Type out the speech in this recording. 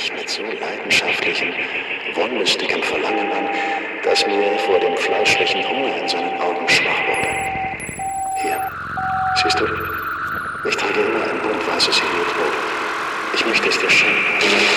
mich mit so leidenschaftlichem, wollüstigem Verlangen an, dass mir vor dem fleischlichen Hunger in seinen Augen schwach wurde. Hier, siehst du, ich trage immer ein bunt weißes Heliotron. Ich möchte es dir schenken.